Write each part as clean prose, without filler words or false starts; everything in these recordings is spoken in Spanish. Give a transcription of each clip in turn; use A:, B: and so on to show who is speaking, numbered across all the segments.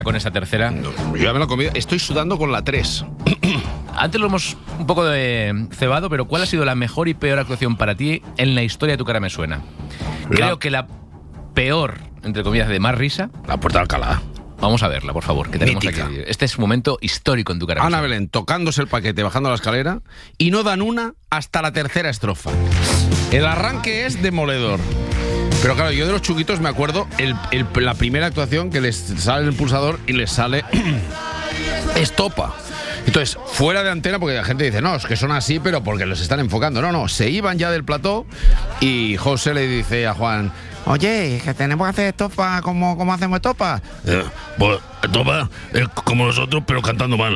A: con esa tercera.
B: No, yo ya me la he comido. Estoy sudando con la 3.
A: Antes lo hemos un poco cebado, pero ¿cuál ha sido la mejor y peor actuación para ti en la historia de Tu cara me suena? Creo que la peor, entre comillas, de más risa.
B: La Puerta de Alcalá.
A: Vamos a verla, por favor, que tenemos
B: Mítica.
A: aquí. Este es un momento histórico en Tu cara me
B: Ana
A: suena.
B: Belén tocándose el paquete, bajando la escalera, y no dan una hasta la tercera estrofa. El arranque es demoledor. Pero claro, yo de los chunguitos me acuerdo la primera actuación que les sale el pulsador y les sale estopa. Entonces, fuera de antena, porque la gente dice, no, es que son así, pero porque los están enfocando. No, se iban ya del plató y José le dice a Juan, oye, que tenemos que hacer estopa, ¿cómo hacemos estopa?
C: Pues estopa es como nosotros, pero cantando mal.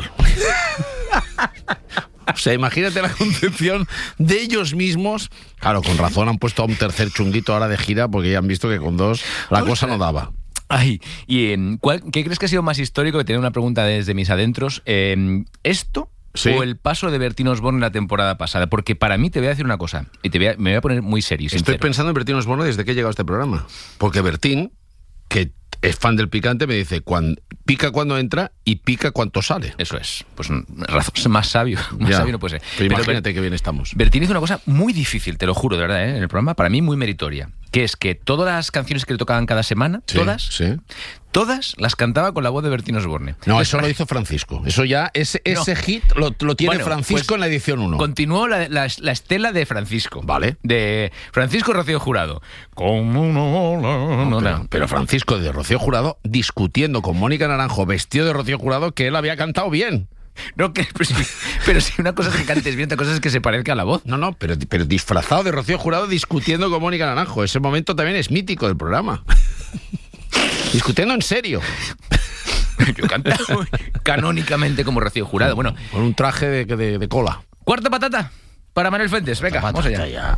B: O sea, imagínate la concepción de ellos mismos. Claro, con razón han puesto a un tercer chunguito ahora de gira porque ya han visto que con dos la cosa no daba.
A: Ay, ¿y qué crees que ha sido más histórico? Que tenía una pregunta desde mis adentros. ¿Esto
B: Sí.
A: o el paso de Bertín Osborne la temporada pasada? Porque para mí, te voy a decir una cosa, y me voy a poner muy serio y
B: Estoy
A: sincero.
B: pensando en Bertín Osborne desde que he llegado a este programa. Porque Bertín, que es fan del picante, me dice, pica cuando entra y pica cuando sale.
A: Eso es. Pues razón más sabio. Más
B: Ya.
A: sabio no puede ser.
B: Pero imagínate que bien estamos.
A: Bertín hizo una cosa muy difícil, te lo juro, de verdad, en el programa, para mí muy meritoria, que es que todas las canciones que le tocaban cada semana,
B: Sí, sí.
A: todas las cantaba con la voz de Bertín Osborne.
B: No, eso lo hizo Francisco. Eso ya, ese hit lo tiene
A: Bueno,
B: Francisco
A: pues,
B: en la edición 1.
A: Continuó la estela de Francisco.
B: Vale.
A: De Francisco Rocío Jurado. Como una ola.
B: Pero Francisco de Rocío Jurado discutiendo con Mónica Naranjo, vestido de Rocío Jurado, que él había cantado bien.
A: No, pero si una cosa es que cantes bien, otra cosa es que se parezca a la voz.
B: No, pero disfrazado de Rocío Jurado discutiendo con Mónica Naranjo. Ese momento también es mítico del programa. Discutiendo en serio.
A: Yo cantaba canónicamente como Rocío Jurado. Bueno,
B: Con un traje de cola.
A: cuarta patata para Manuel Fuentes. Venga, vamos allá.
B: Ya.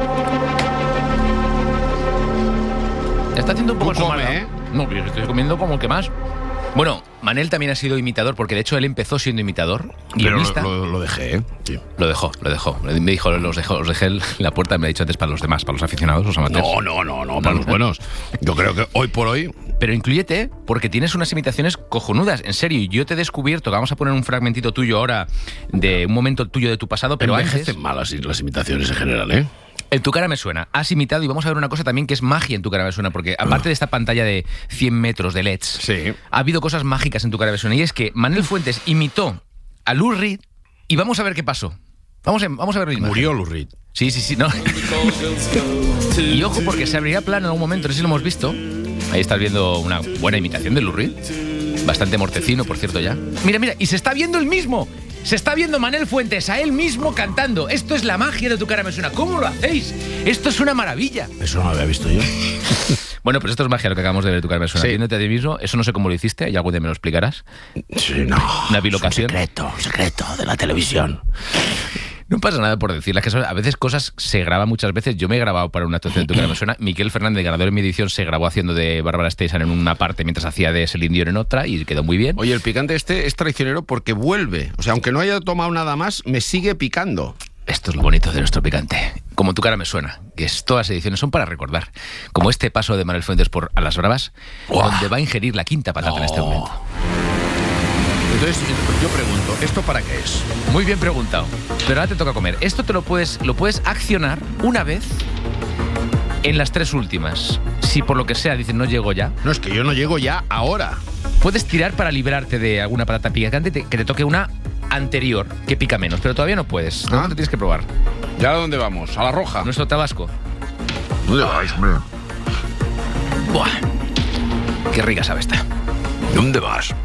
A: Está haciendo un poco
B: Tú
A: el
B: come,
A: somalo.
B: ¿eh?
A: No, yo estoy comiendo como que más. Bueno, Manel también ha sido imitador, porque de hecho él empezó siendo imitador,
B: Pero
A: guionista.
B: lo dejé, ¿eh? Sí.
A: Lo dejó. Me dijo, los dejé en la puerta, me ha dicho antes para los demás, para los aficionados, los amateurs.
B: No, para los buenos. Yo creo que hoy por hoy...
A: Pero inclúyete, porque tienes unas imitaciones cojonudas, en serio. Y yo te he descubierto, que vamos a poner un fragmentito tuyo ahora, de un momento tuyo de tu pasado, pero antes...
B: Envejecen mal las imitaciones en general, ¿eh?
A: En Tu cara me suena, has imitado, y vamos a ver una cosa también que es magia en Tu cara me suena, porque aparte de esta pantalla de 100 metros de LEDs,
B: Sí.
A: ha habido cosas mágicas en Tu cara me suena, y es que Manuel Fuentes imitó a Lou Reed, y vamos a ver qué pasó. Vamos a ver la imagen.
B: Murió Lou Reed.
A: Sí, no. Y ojo, porque se abrirá plano en algún momento, no sé si lo hemos visto. Ahí estás viendo una buena imitación de Lou Reed. Bastante mortecino, por cierto, ya. Mira, y se está viendo el mismo. Se está viendo Manuel Fuentes a él mismo cantando. Esto es la magia de Tu cara me suena. ¿Cómo lo hacéis? Esto es una maravilla.
B: Eso no lo había visto yo.
A: Bueno, pues esto es magia lo que acabamos de ver, Tu cara me suena.
B: Sí.
A: Viéndote a ti mismo, eso no sé cómo lo hiciste, y algún día me lo explicarás.
B: Sí, no.
A: Una bilocación.
B: Un secreto de la televisión.
A: No pasa nada por decirlas, que a veces cosas se graban muchas veces. Yo me he grabado para una actuación de Tu cara me suena. Miquel Fernández, ganador en mi edición, se grabó haciendo de Bárbara Streisand en una parte mientras hacía de Celine Dion en otra, y quedó muy bien.
B: Oye, el picante este es traicionero porque vuelve. O sea, aunque no haya tomado nada más, me sigue picando.
A: Esto es lo bonito de nuestro picante. Como Tu cara me suena, que todas las ediciones son para recordar. Como este paso de Manuel Fuentes por A las Bravas,
B: ¡Buah!
A: donde va a ingerir la quinta patata en este momento.
B: Entonces, yo pregunto, ¿esto para qué es?
A: Muy bien preguntado. Pero ahora te toca comer. Esto te lo puedes accionar una vez en las 3 últimas. Si por lo que sea dices no llego ya,
B: No, es que yo no llego ya ahora.
A: puedes tirar para librarte de alguna patata picante que te toque una anterior que pica menos, pero todavía no puedes. No te tienes que probar.
B: ¿Ya a dónde vamos? ¿A la roja?
A: Nuestro Tabasco.
B: ¿Dónde vais, hombre?
A: Buah. Qué rica sabe esta.
B: ¿Dónde vas?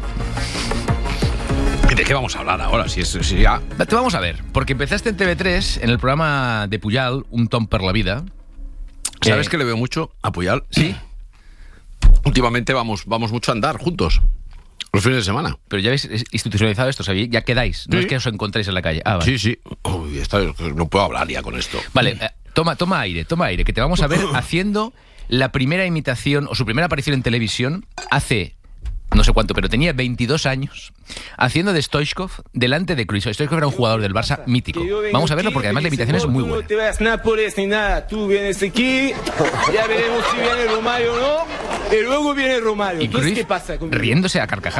B: ¿Y de qué vamos a hablar ahora? Si ya...
A: Te vamos a ver, porque empezaste en TV3 en el programa de Pujal, Un Tom per la vida.
B: ¿Sabes que le veo mucho a Puyal?
A: Sí.
B: Últimamente vamos mucho a andar juntos. Los fines de semana.
A: Pero ya habéis institucionalizado esto, ¿sabéis? Ya quedáis, no
B: Sí.
A: es que os encontréis en la calle. Ah, vale.
B: Sí. Uy, no puedo hablar ya con esto.
A: Vale, toma aire, que te vamos a ver haciendo la primera imitación, o su primera aparición en televisión, hace no sé cuánto, pero tenía 22 años, haciendo de Stoichkov delante de Cruyff. Stoichkov era un jugador del Barça mítico. Vamos a verlo porque además la imitación es muy buena.
D: No te vas Nápoles ni nada, tú vienes aquí, ya veremos si viene Romario o no, y luego viene Romario.
A: Y
D: Entonces,
A: Cruyff
D: ¿qué pasa con
A: riéndose a carcajadas.